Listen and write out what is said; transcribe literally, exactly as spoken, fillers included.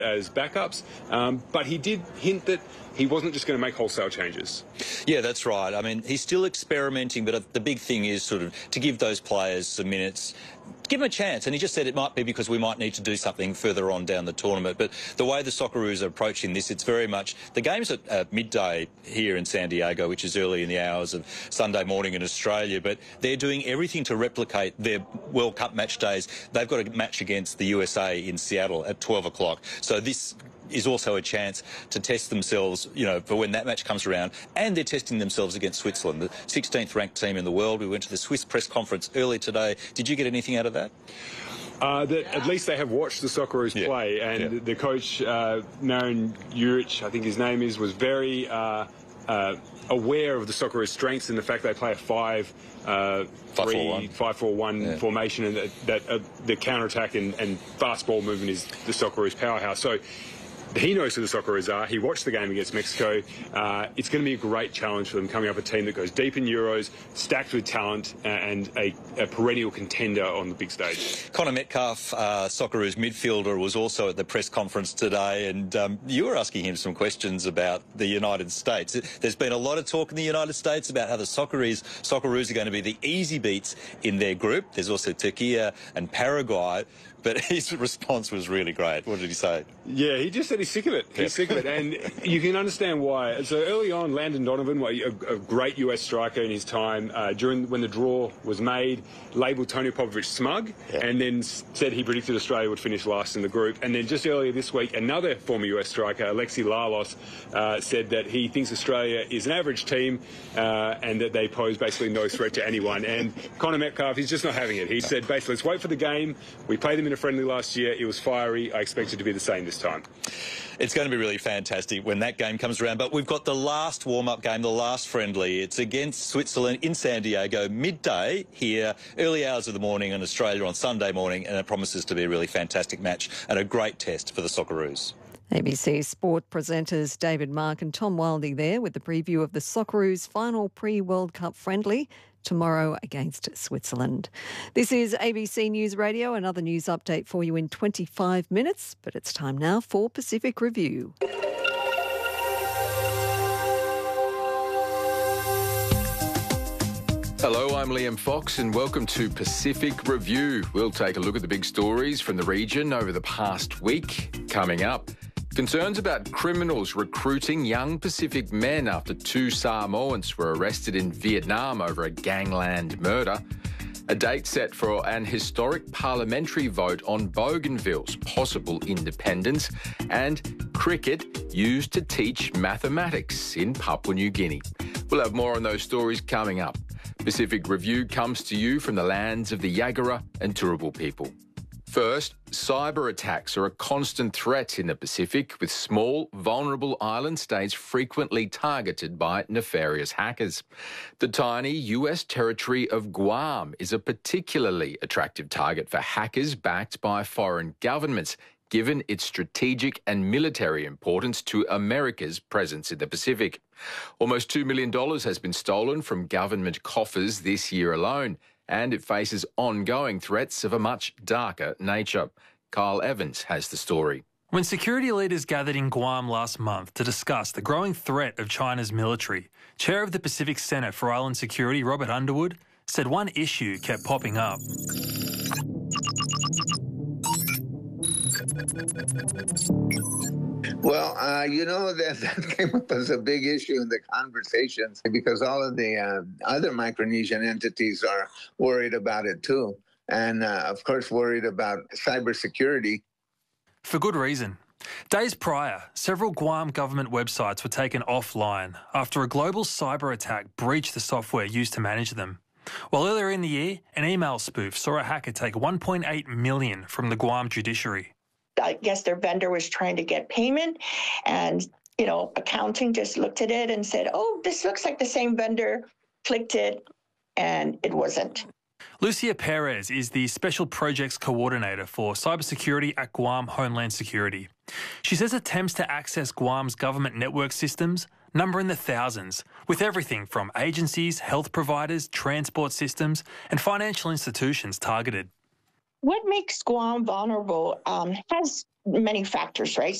as backups, um, but he did hint that he wasn't just going to make wholesale changes. Yeah, that's right. I mean, he's still experimenting, but the big thing is sort of to give those players some minutes, give them a chance. And he just said it might be because we might need to do something further on down the tournament. But the way the Socceroos are approaching this, it's very much... The game's at uh, midday here in San Diego, which is early in the hours of Sunday morning in Australia, but they're doing everything to replicate their World Cup match days. They've got a match against the U S A in Seattle at twelve o'clock. So this is also a chance to test themselves, you know, for when that match comes around. And they're testing themselves against Switzerland, the sixteenth ranked team in the world. We went to the Swiss press conference earlier today. Did you get anything out of that? Uh, that at least they have watched the Socceroos yeah. play, and yeah. the coach, uh, Marin Juric, I think his name is, was very uh, uh, aware of the Socceroos' strengths and the fact they play a five, uh, three, five, four, one yeah. formation, and that, that uh, the counter-attack and, and fast ball movement is the Socceroos' powerhouse. So he knows who the Socceroos are. He watched the game against Mexico. Uh, it's going to be a great challenge for them, coming up a team that goes deep in Euros, stacked with talent, and a, a perennial contender on the big stage. Connor Metcalfe, uh, Socceroos midfielder, was also at the press conference today, and um, you were asking him some questions about the United States. There's been a lot of talk in the United States about how the Socceroos, Socceroos are going to be the easy beats in their group. There's also Turkey and Paraguay. But his response was really great. What did he say? Yeah, he just said he's sick of it. He's yep. sick of it. And you can understand why. So early on, Landon Donovan, a, a great U S striker in his time, uh, during when the draw was made, labelled Tony Popovich smug, yep. and then said he predicted Australia would finish last in the group. And then just earlier this week, another former U S striker, Alexi Lalas, uh, said that he thinks Australia is an average team uh, and that they pose basically no threat to anyone. And Connor Metcalfe, he's just not having it. He said, basically, let's wait for the game. We played them in a friendly last year. It was fiery. I expect it to be the same this time. It's going to be really fantastic when that game comes around. But we've got the last warm-up game, the last friendly. It's against Switzerland in San Diego, midday here, early hours of the morning in Australia on Sunday morning, and it promises to be a really fantastic match and a great test for the Socceroos. A B C Sport presenters David Mark and Tom Wildey there with the preview of the Socceroos' final pre-World Cup friendly tomorrow against Switzerland. This is A B C News Radio, another news update for you in twenty-five minutes, but it's time now for Pacific Review. Hello, I'm Liam Fox and welcome to Pacific Review. We'll take a look at the big stories from the region over the past week. Coming up, concerns about criminals recruiting young Pacific men after two Samoans were arrested in Vietnam over a gangland murder. A date set for an historic parliamentary vote on Bougainville's possible independence, and cricket used to teach mathematics in Papua New Guinea. We'll have more on those stories coming up. Pacific Review comes to you from the lands of the Yagara and Turrbal people. First, cyber attacks are a constant threat in the Pacific, with small, vulnerable island states frequently targeted by nefarious hackers. The tiny U S territory of Guam is a particularly attractive target for hackers backed by foreign governments, given its strategic and military importance to America's presence in the Pacific. Almost two million dollars has been stolen from government coffers this year alone, and it faces ongoing threats of a much darker nature. Kyle Evans has the story. When security leaders gathered in Guam last month to discuss the growing threat of China's military, Chair of the Pacific Center for Island Security, Robert Underwood, said one issue kept popping up. Well, uh, you know, that, that came up as a big issue in the conversations because all of the uh, other Micronesian entities are worried about it too. And, uh, of course, worried about cybersecurity. For good reason. Days prior, several Guam government websites were taken offline after a global cyber attack breached the software used to manage them. While earlier in the year, an email spoof saw a hacker take one point eight million dollars from the Guam judiciary. I guess their vendor was trying to get payment, and, you know, accounting just looked at it and said, oh, this looks like the same vendor, clicked it, and it wasn't. Lucia Perez is the Special Projects Coordinator for Cybersecurity at Guam Homeland Security. She says attempts to access Guam's government network systems number in the thousands, with everything from agencies, health providers, transport systems, and financial institutions targeted. What makes Guam vulnerable um, has many factors, right?